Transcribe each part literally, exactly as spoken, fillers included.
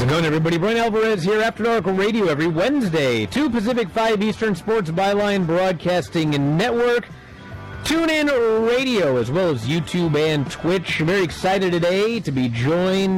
it going, everybody? Brian Alvarez here, After Dark Radio, every Wednesday, two Pacific, five Eastern, Sports Byline Broadcasting Network, TuneIn Radio, as well as YouTube and Twitch. Very excited today to be joined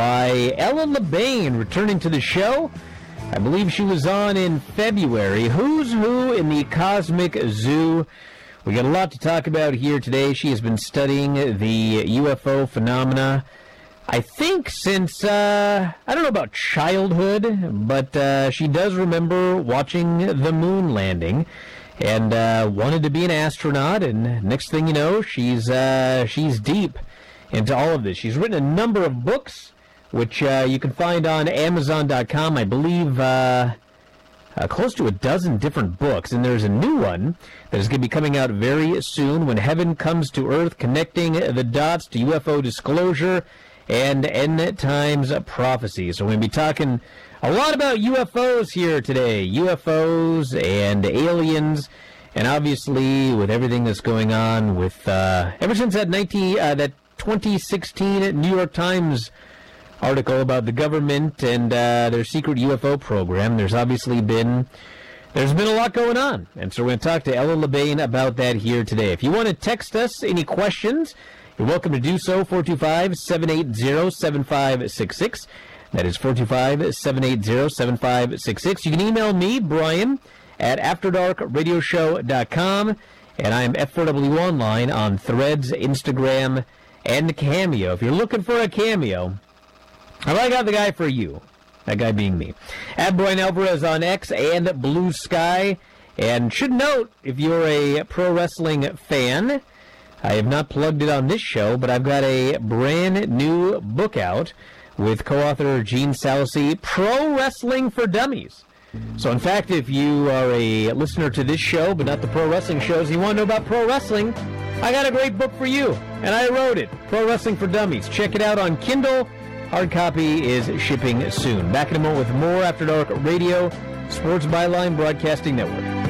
by Ella LeBain, returning to the show. I believe she was on in February. Who's Who in the Cosmic Zoo. We got a lot to talk about here today. She has been studying the U F O phenomena, I think since, uh, I don't know about childhood, but uh, she does remember watching the moon landing and uh, wanted to be an astronaut. And next thing you know, she's uh, she's deep into all of this. She's written a number of books, which uh, you can find on Amazon dot com. I believe uh, uh, close to a dozen different books. And there's a new one that is going to be coming out very soon, When Heaven Comes to Earth, Connecting the Dots to U F O Disclosure and End Times Prophecy. So we're going to be talking a lot about U F Os here today. U F Os and aliens. And obviously, with everything that's going on with, uh, ever since that nineteen, uh, that twenty sixteen New York Times article about the government and uh, their secret U F O program, there's obviously been, there's been a lot going on. And so we're going to talk to Ella LeBain about that here today. If you want to text us any questions, you're welcome to do so, four two five, seven eight zero, seven five six six. That is four two five, seven eight zero, seven five six six. You can email me, Brian, at after dark radio show dot com, and I am F four W Online on Threads, Instagram, and Cameo. If you're looking for a cameo, well, I got the guy for you. That guy being me. At Brian Alvarez on X and Blue Sky. And should note, if you're a pro wrestling fan, I have not plugged it on this show, but I've got a brand new book out with co-author Gene Salasy, Pro Wrestling for Dummies. So, in fact, if you are a listener to this show, but not the pro wrestling shows, and you want to know about pro wrestling, I got a great book for you, and I wrote it, Pro Wrestling for Dummies. Check it out on Kindle. Hard copy is shipping soon. Back in a moment with more After Dark Radio, Sports Byline Broadcasting Network.